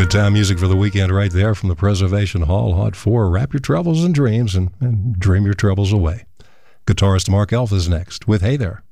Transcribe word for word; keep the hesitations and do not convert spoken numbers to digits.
Good time music for the weekend right there from the Preservation Hall. Hot four, wrap your troubles in dreams and, and dream your troubles away. Guitarist Mark Elf is next with Hey There.